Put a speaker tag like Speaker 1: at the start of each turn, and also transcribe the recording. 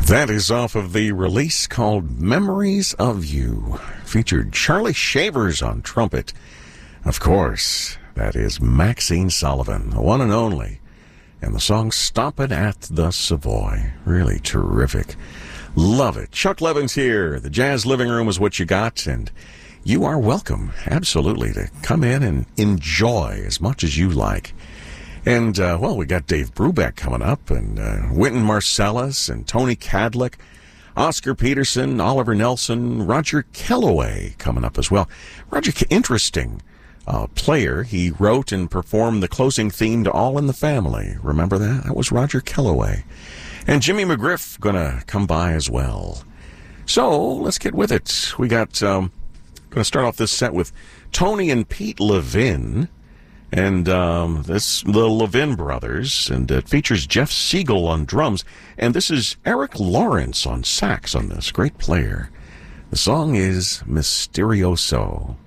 Speaker 1: That is off of the release called Memories of You. Featured Charlie Shavers on trumpet. Of course, that is Maxine Sullivan, the one and only. And the song Stompin' at the Savoy. Really terrific. Love it. Chuck Levin's here. The Jazz Living Room is what you got, and you are welcome, absolutely, to come in and enjoy as much as you like. And, we got Dave Brubeck coming up, and Wynton Marsalis, and Tony Cadlick, Oscar Peterson, Oliver Nelson, Roger Kellaway coming up as well. Roger, interesting player. He wrote and performed the closing theme to All in the Family. Remember that? That was Roger Kellaway. And Jimmy McGriff going to come by as well. So, let's get with it. We got, going to start off this set with Tony and Pete Levin. And this the Levin brothers, and it features Jeff Siegel on drums, and this is Eric Lawrence on sax on this, great player. The song is Mysterioso.